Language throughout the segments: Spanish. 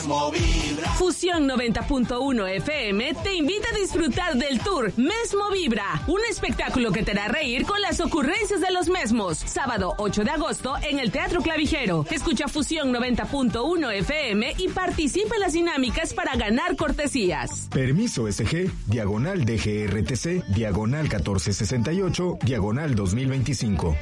Fusión 90.1 FM te invita a disfrutar del tour Mesmo Vibra, un espectáculo que te hará reír con las ocurrencias de los mesmos. Sábado 8 de agosto en el Teatro Clavijero. Escucha Fusión 90.1 FM y participa en las dinámicas para ganar cortesías. Permiso SG, diagonal DGRTC, diagonal 1468, diagonal 2025.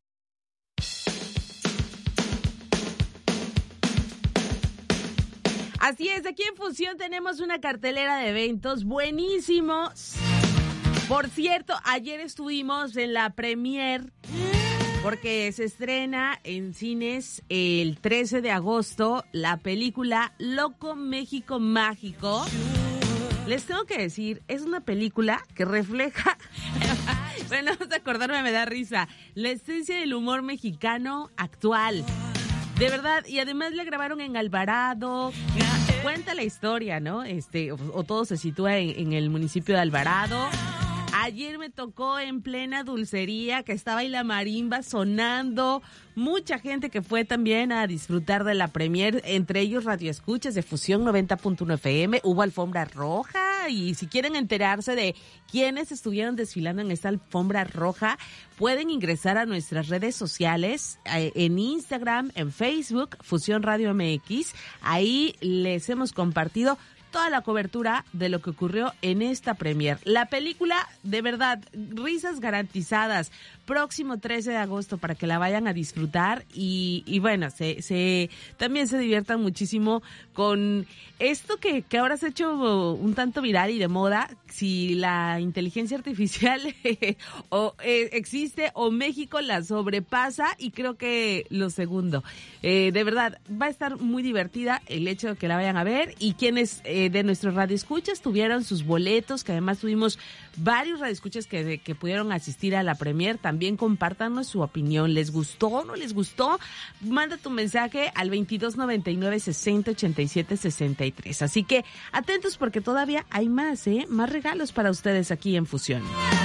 Así es, aquí en Fusión tenemos una cartelera de eventos buenísimos. Por cierto, ayer estuvimos en la premier porque se estrena en cines el 13 de agosto la película Loco México Mágico. Les tengo que decir, es una película que refleja, bueno, vamos a acordarme, me da risa, la esencia del humor mexicano actual. De verdad, y además la grabaron en Alvarado. Cuenta la historia, ¿no? O todo se sitúa en el municipio de Alvarado. Ayer me tocó en plena dulcería que estaba ahí la marimba sonando. Mucha gente que fue también a disfrutar de la premier, entre ellos radioescuchas de Fusión 90.1 FM. Hubo alfombra roja y si quieren enterarse de quiénes estuvieron desfilando en esta alfombra roja, pueden ingresar a nuestras redes sociales, en Instagram, en Facebook, Fusión Radio MX. Ahí les hemos compartido toda la cobertura de lo que ocurrió en esta premier. La película, de verdad, risas garantizadas. Próximo 13 de agosto para que la vayan a disfrutar y bueno, también se diviertan muchísimo con esto que ahora se ha hecho un tanto viral y de moda, si la inteligencia artificial existe o México la sobrepasa, y creo que lo segundo. De verdad, va a estar muy divertida el hecho de que la vayan a ver, y quienes de nuestros radioescuchas tuvieron sus boletos, que además tuvimos varios radioescuchas que pudieron asistir a la premier, también compártanos su opinión. ¿Les gustó o no les gustó? Manda tu mensaje al 2299 60 87 63. Así que atentos porque todavía hay más, más regalos para ustedes aquí en Fusión.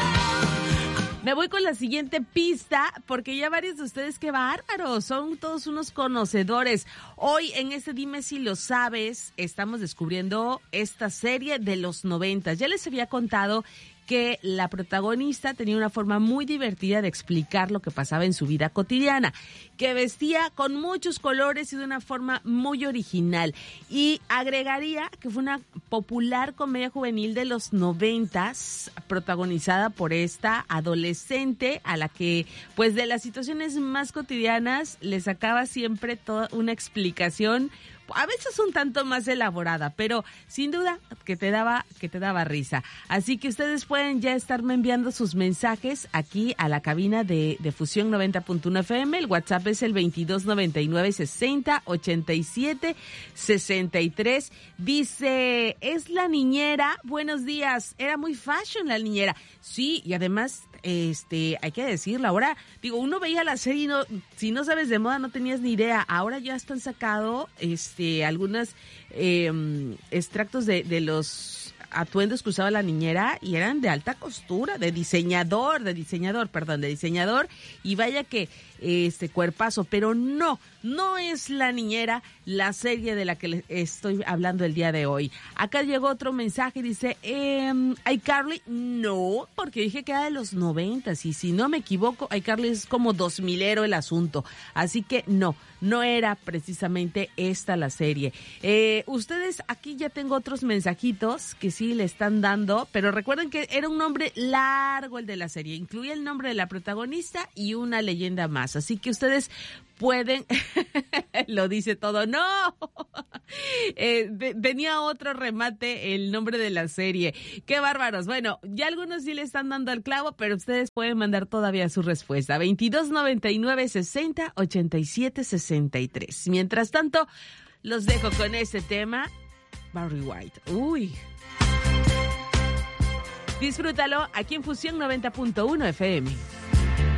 Me voy con la siguiente pista porque ya varios de ustedes, qué bárbaros, son todos unos conocedores. Hoy en este Dime Si Lo Sabes estamos descubriendo esta serie de los 90. Ya les había contado que la protagonista tenía una forma muy divertida de explicar lo que pasaba en su vida cotidiana, que vestía con muchos colores y de una forma muy original. Y agregaría que fue una popular comedia juvenil de los 90s, protagonizada por esta adolescente a la que, pues, de las situaciones más cotidianas le sacaba siempre toda una explicación, a veces un tanto más elaborada, pero sin duda que te daba risa. Así que ustedes pueden ya estarme enviando sus mensajes aquí a la cabina de Fusión 90.1 FM. El WhatsApp es el 2299 60 87 63. Dice, es la niñera, buenos días, era muy fashion la niñera. Sí, y además hay que decirlo, ahora, uno veía la serie y no, si no sabes de moda no tenías ni idea. Ahora ya están sacado algunos extractos de los atuendos que usaba la niñera y eran de alta costura, de diseñador, y vaya que cuerpazo, pero no es la niñera la serie de la que les estoy hablando el día de hoy. Acá llegó otro mensaje, dice, iCarly, no, porque dije que era de los 90, y si no me equivoco, iCarly es como 2000ero el asunto, así que no era precisamente esta la serie. Ustedes, aquí ya tengo otros mensajitos que sí le están dando, pero recuerden que era un nombre largo el de la serie, incluía el nombre de la protagonista y una leyenda más, así que ustedes pueden, lo dice todo, no, tenía otro remate el nombre de la serie, qué bárbaros. Bueno, ya algunos sí le están dando al clavo, pero ustedes pueden mandar todavía su respuesta, 2299 60 87 63. Mientras tanto, los dejo con este tema, Barry White. Uy, disfrútalo aquí en Fusión 90.1 FM.